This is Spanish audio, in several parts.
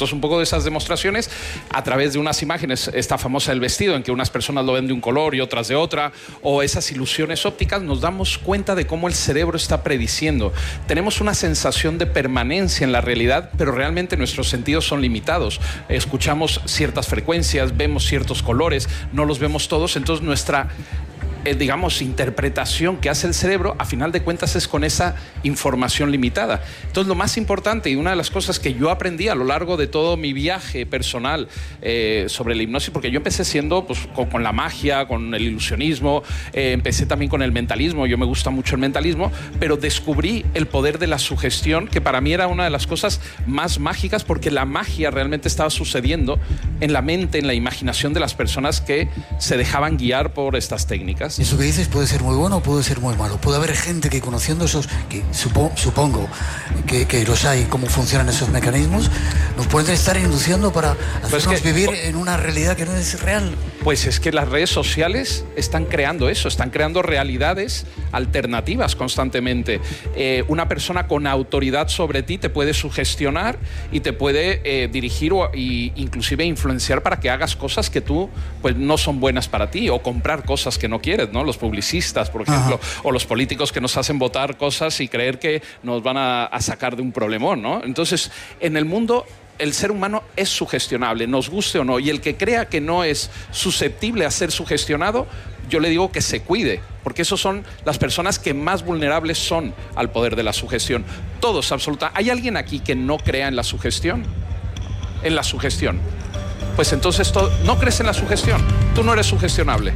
Entonces, un poco de esas demostraciones a través de unas imágenes, esta famosa del vestido, en que unas personas lo ven de un color y otras de otra, o esas ilusiones ópticas, nos damos cuenta de cómo el cerebro está prediciendo. Tenemos una sensación de permanencia en la realidad, pero realmente nuestros sentidos son limitados. Escuchamos ciertas frecuencias, vemos ciertos colores, no los vemos todos, entonces nuestra digamos, interpretación que hace el cerebro, a final de cuentas es con esa información limitada. Entonces, lo más importante y una de las cosas que yo aprendí a lo largo de todo mi viaje personal sobre la hipnosis, porque yo empecé siendo pues, con la magia, con el ilusionismo, empecé también con el mentalismo, yo me gusta mucho el mentalismo, pero descubrí el poder de la sugestión, que para mí era una de las cosas más mágicas, porque la magia realmente estaba sucediendo en la mente, en la imaginación de las personas que se dejaban guiar por estas técnicas. Eso que dices puede ser muy bueno o puede ser muy malo. Puede haber gente que conociendo esos, que supongo que los hay, cómo funcionan esos mecanismos, nos pueden estar induciendo para hacernos vivir en una realidad que no es real. Pues es que las redes sociales están creando eso, están creando realidades alternativas constantemente. Una persona con autoridad sobre ti te puede sugestionar y te puede dirigir o inclusive influenciar para que hagas cosas que tú pues no son buenas para ti, o comprar cosas que no quieres, ¿no? Los publicistas, por ejemplo, o los políticos que nos hacen votar cosas y creer que nos van a sacar de un problemón, ¿no? Entonces, en el mundo el ser humano es sugestionable, nos guste o no, y el que crea que no es susceptible a ser sugestionado, yo le digo que se cuide, porque esos son las personas que más vulnerables son al poder de la sugestión. Todos, absolutamente. ¿Hay alguien aquí que no crea en la sugestión? En la sugestión. Pues entonces no crees en la sugestión, tú no eres sugestionable.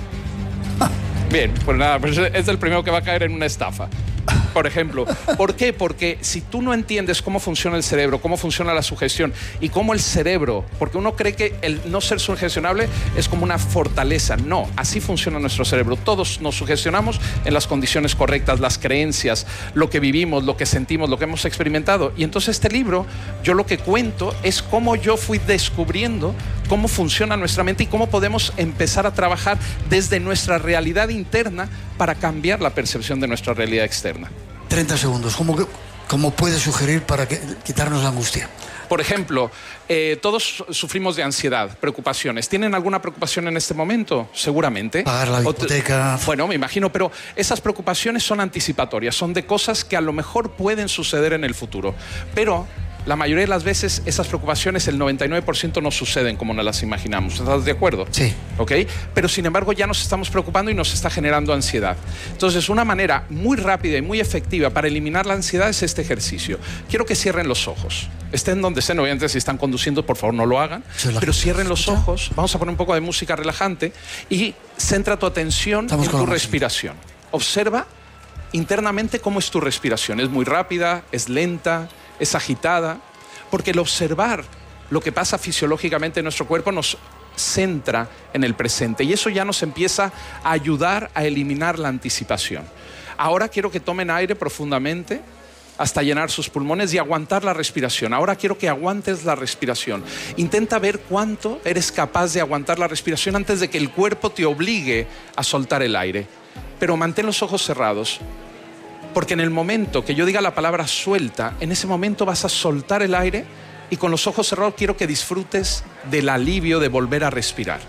Bien, pues nada, pues es el primero que va a caer en una estafa. Por ejemplo, ¿por qué? Porque si tú no entiendes cómo funciona el cerebro, cómo funciona la sugestión y cómo el cerebro, porque uno cree que el no ser sugestionable es como una fortaleza. No, así funciona nuestro cerebro. Todos nos sugestionamos en las condiciones correctas, las creencias, lo que vivimos, lo que sentimos, lo que hemos experimentado. Y entonces este libro, yo lo que cuento es cómo yo fui descubriendo cómo funciona nuestra mente y cómo podemos empezar a trabajar desde nuestra realidad interna para cambiar la percepción de nuestra realidad externa. 30 segundos. ¿Cómo puede sugerir para quitarnos la angustia? Por ejemplo, todos sufrimos de ansiedad, preocupaciones. ¿Tienen alguna preocupación en este momento? Seguramente. Pagar la hipoteca. Bueno, me imagino, pero esas preocupaciones son anticipatorias, son de cosas que a lo mejor pueden suceder en el futuro. Pero la mayoría de las veces esas preocupaciones, el 99% no suceden como nos las imaginamos. ¿Estás de acuerdo? Sí. ¿Ok? Pero sin embargo ya nos estamos preocupando y nos está generando ansiedad. Entonces, una manera muy rápida y muy efectiva para eliminar la ansiedad es este ejercicio. Quiero que cierren los ojos. Estén donde estén, obviamente si están conduciendo, por favor no lo hagan. Pero cierren los ojos. Vamos a poner un poco de música relajante y centra tu atención en tu respiración. Observa internamente cómo es tu respiración. ¿Es muy rápida? ¿Es lenta? ¿Es agitada? Porque el observar lo que pasa fisiológicamente en nuestro cuerpo nos centra en el presente y eso ya nos empieza a ayudar a eliminar la anticipación. Ahora quiero que tomen aire profundamente hasta llenar sus pulmones y aguantar la respiración. Ahora quiero que aguantes la respiración. Intenta ver cuánto eres capaz de aguantar la respiración antes de que el cuerpo te obligue a soltar el aire. Pero mantén los ojos cerrados. Porque en el momento que yo diga la palabra suelta, en ese momento vas a soltar el aire y con los ojos cerrados quiero que disfrutes del alivio de volver a respirar.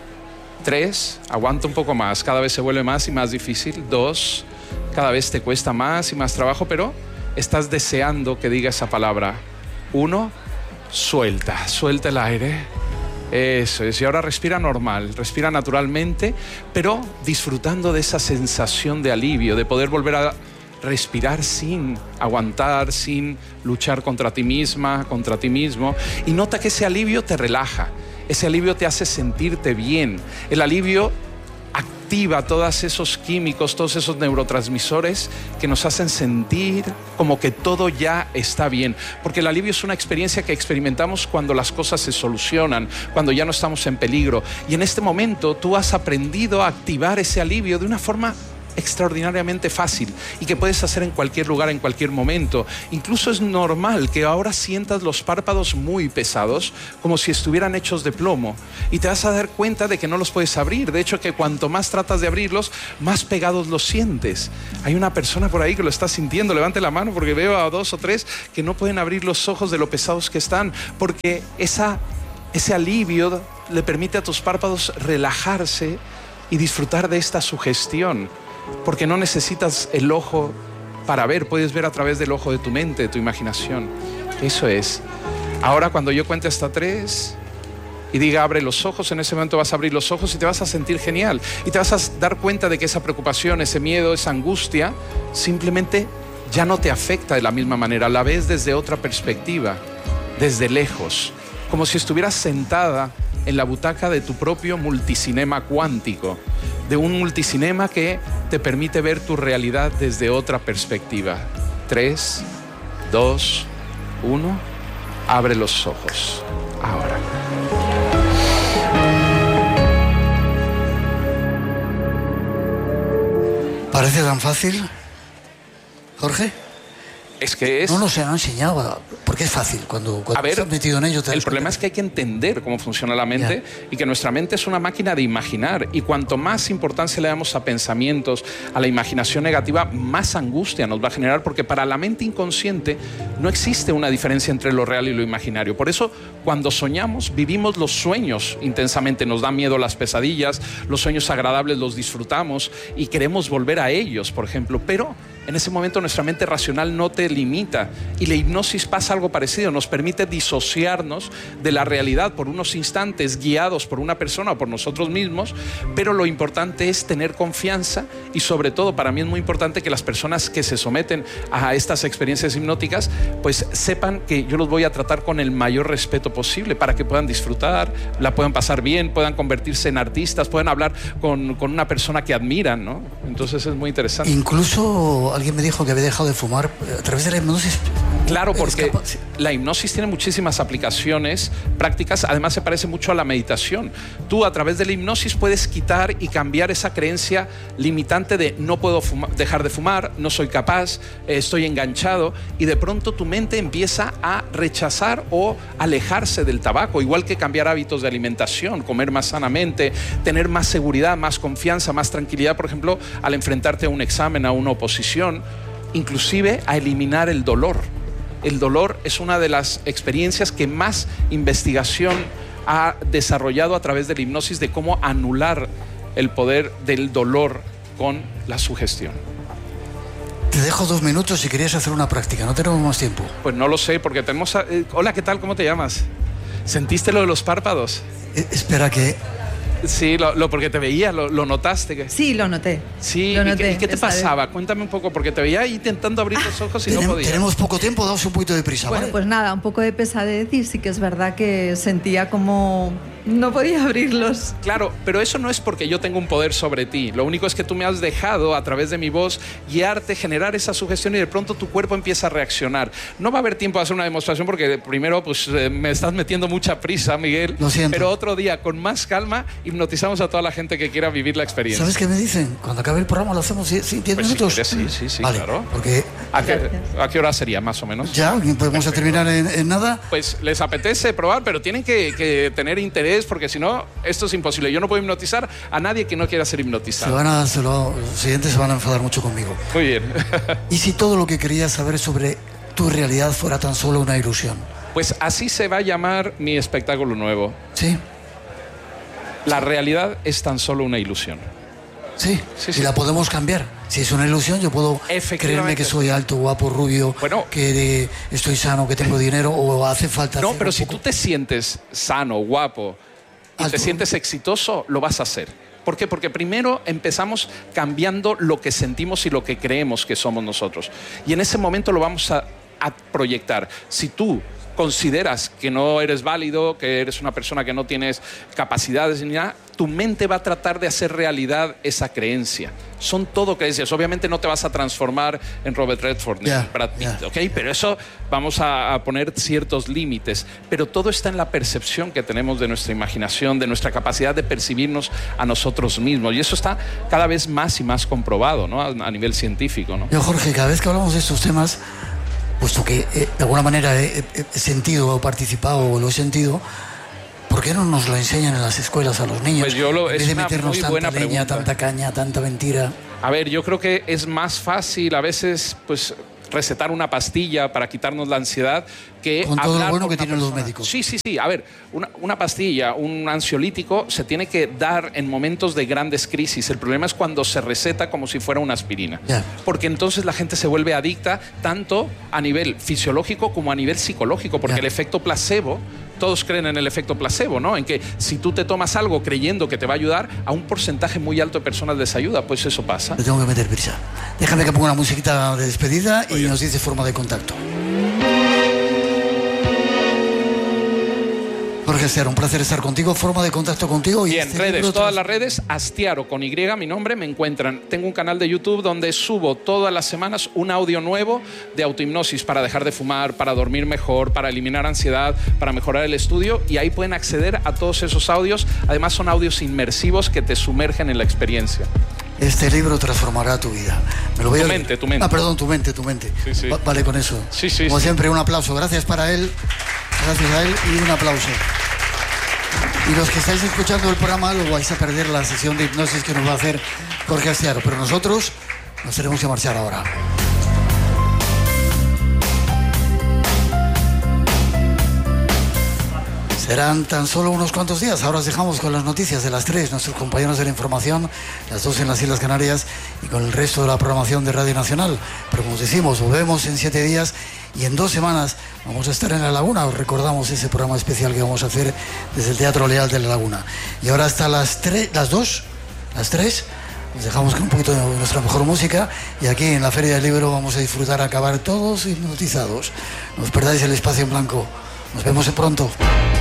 3, aguanta un poco más, cada vez se vuelve más y más difícil. 2, cada vez te cuesta más y más trabajo, pero estás deseando que diga esa palabra. 1, suelta el aire. Eso es, y ahora respira normal, respira naturalmente, pero disfrutando de esa sensación de alivio, de poder volver a respirar sin aguantar, sin luchar contra ti misma, contra ti mismo. Y nota que ese alivio te relaja, ese alivio te hace sentirte bien. El alivio activa todos esos químicos, todos esos neurotransmisores que nos hacen sentir como que todo ya está bien. Porque el alivio es una experiencia que experimentamos cuando las cosas se solucionan, cuando ya no estamos en peligro. Y en este momento tú has aprendido a activar ese alivio de una forma extraordinariamente fácil y que puedes hacer en cualquier lugar, en cualquier momento. Incluso es normal que ahora sientas los párpados muy pesados, como si estuvieran hechos de plomo, y te vas a dar cuenta de que no los puedes abrir. De hecho, que cuanto más tratas de abrirlos, más pegados los sientes. Hay una persona por ahí que lo está sintiendo. Levante la mano porque veo a 2 o 3 que no pueden abrir los ojos de lo pesados que están, porque ese alivio le permite a tus párpados relajarse y disfrutar de esta sugestión. Porque no necesitas el ojo para ver, puedes ver a través del ojo de tu mente, de tu imaginación. Eso es. Ahora cuando yo cuente hasta 3 y diga abre los ojos, en ese momento vas a abrir los ojos y te vas a sentir genial. Y te vas a dar cuenta de que esa preocupación, ese miedo, esa angustia, simplemente ya no te afecta de la misma manera. La ves desde otra perspectiva, desde lejos, como si estuvieras sentada en la butaca de tu propio multicinema cuántico, de un multicinema que te permite ver tu realidad desde otra perspectiva. 3, 2, 1, abre los ojos. Ahora. ¿Parece tan fácil, Jorge? Es que es... No nos han enseñado, porque es fácil cuando estás metido en ello. El problema es que hay que entender cómo funciona la mente y que nuestra mente es una máquina de imaginar, y cuanto más importancia le damos a pensamientos, a la imaginación negativa, más angustia nos va a generar, porque para la mente inconsciente no existe una diferencia entre lo real y lo imaginario. Por eso cuando soñamos, vivimos los sueños intensamente, nos dan miedo las pesadillas, los sueños agradables los disfrutamos y queremos volver a ellos, por ejemplo, pero en ese momento nuestra mente racional no te limita, y la hipnosis pasa algo parecido, nos permite disociarnos de la realidad por unos instantes, guiados por una persona o por nosotros mismos, pero lo importante es tener confianza, y sobre todo para mí es muy importante que las personas que se someten a estas experiencias hipnóticas pues sepan que yo los voy a tratar con el mayor respeto posible para que puedan disfrutar, la puedan pasar bien, puedan convertirse en artistas, puedan hablar con una persona que admiran, ¿no? Entonces es muy interesante. Incluso alguien me dijo que había dejado de fumar a través de la hipnosis. Claro, porque la hipnosis tiene muchísimas aplicaciones prácticas, además se parece mucho a la meditación. Tú a través de la hipnosis puedes quitar y cambiar esa creencia limitante de no puedo dejar de fumar, no soy capaz, estoy enganchado, y de pronto tu mente empieza a rechazar o alejarse del tabaco, igual que cambiar hábitos de alimentación, comer más sanamente, tener más seguridad, más confianza, más tranquilidad, por ejemplo, al enfrentarte a un examen, a una oposición, inclusive a eliminar el dolor. El dolor es una de las experiencias que más investigación ha desarrollado a través de la hipnosis, de cómo anular el poder del dolor con la sugestión. Te dejo 2 minutos si querías hacer una práctica, no tenemos más tiempo. Pues no lo sé, porque tenemos... Hola, ¿qué tal? ¿Cómo te llamas? ¿Sentiste lo de los párpados? Espera que... Sí, porque te veía, lo notaste. Sí, lo noté. Sí, lo noté. ¿Y qué te pasaba? Cuéntame un poco, porque te veía intentando abrir los ojos y no podía. Tenemos poco tiempo, daos un poquito de prisa, Bueno, ¿vale? pues nada, un poco de pesadez, y sí que es verdad que sentía como no podía abrirlos. Claro, pero eso no es porque yo tengo un poder sobre ti. Lo único es que tú me has dejado, a través de mi voz, guiarte, generar esa sugestión, y de pronto tu cuerpo empieza a reaccionar. No va a haber tiempo de hacer una demostración porque primero pues me estás metiendo mucha prisa, Miguel. Lo siento. Pero otro día, con más calma, hipnotizamos a toda la gente que quiera vivir la experiencia. ¿Sabes qué me dicen? Cuando acabe el programa lo hacemos 10 minutos. Si quieres, sí, vale, claro. Porque... ¿A qué hora sería, más o menos? Ya, podemos terminar en nada. Pues les apetece probar, pero tienen que tener interés, porque si no, esto es imposible. Yo no puedo hipnotizar a nadie que no quiera ser hipnotizado. Los siguientes se van a enfadar mucho conmigo. Muy bien. ¿Y si todo lo que querías saber sobre tu realidad fuera tan solo una ilusión? Pues así se va a llamar mi espectáculo nuevo. Sí. La realidad es tan solo una ilusión. Sí, y la podemos cambiar. Si es una ilusión, yo puedo creerme que soy alto, guapo, rubio, que estoy sano, que tengo dinero, o hace falta... No, pero si tú te sientes sano, guapo, y te sientes exitoso, lo vas a hacer. ¿Por qué? Porque primero empezamos cambiando lo que sentimos y lo que creemos que somos nosotros. Y en ese momento lo vamos a proyectar. Si tú consideras que no eres válido, que eres una persona que no tienes capacidades ni nada, tu mente va a tratar de hacer realidad esa creencia. Son todo creencias. Obviamente no te vas a transformar en Robert Redford ni en Brad Pitt, ¿ok? Pero eso vamos a poner ciertos límites. Pero todo está en la percepción que tenemos de nuestra imaginación, de nuestra capacidad de percibirnos a nosotros mismos. Y eso está cada vez más y más comprobado, ¿no? A nivel científico, ¿no? Yo, Jorge, cada vez que hablamos de estos temas, puesto que de alguna manera he sentido o participado o lo he sentido, ¿por qué no nos lo enseñan en las escuelas a los niños? Pues en vez de meternos tanta leña, tanta caña, tanta mentira. A ver, yo creo que es más fácil a veces, pues, recetar una pastilla para quitarnos la ansiedad que con todo hablar lo bueno con que una tienen los persona. médicos. Sí. A ver, una pastilla, un ansiolítico se tiene que dar en momentos de grandes crisis. El problema es cuando se receta como si fuera una aspirina. Porque entonces la gente se vuelve adicta tanto a nivel fisiológico como a nivel psicológico, porque el efecto placebo, todos creen en el efecto placebo, ¿no? En que si tú te tomas algo creyendo que te va a ayudar, a un porcentaje muy alto de personas les ayuda, pues eso pasa. Le tengo que meter prisa. Déjame que ponga una musiquita de despedida y nos dice forma de contacto. Jorge Astiaro, un placer estar contigo. Forma de contacto contigo. Bien, redes, todas las redes, Astiaro con Y, mi nombre, me encuentran. Tengo un canal de YouTube donde subo todas las semanas un audio nuevo de autohipnosis para dejar de fumar, para dormir mejor, para eliminar ansiedad, para mejorar el estudio, y ahí pueden acceder a todos esos audios. Además son audios inmersivos que te sumergen en la experiencia. Este libro transformará tu vida. Me lo voy tu mente. Ah, perdón, tu mente. Sí. Vale con eso. Sí. Como siempre, un aplauso. Gracias para él. Gracias a él y un aplauso. Y los que estáis escuchando el programa lo vais a perder la sesión de hipnosis que nos va a hacer Jorge Astiaro. Pero nosotros nos tenemos que marchar ahora. Serán tan solo unos cuantos días. Ahora os dejamos con las noticias de las 3, nuestros compañeros de la información, las 2 en las Islas Canarias y con el resto de la programación de Radio Nacional. Pero como os decimos, volvemos en 7 días y en 2 semanas vamos a estar en La Laguna. Os recordamos ese programa especial que vamos a hacer desde el Teatro Leal de La Laguna. Y ahora hasta las 3, las 3, nos dejamos con un poquito de nuestra mejor música y aquí en la Feria del Libro vamos a disfrutar, a acabar todos hipnotizados. No os perdáis el espacio en blanco. Nos vemos pronto.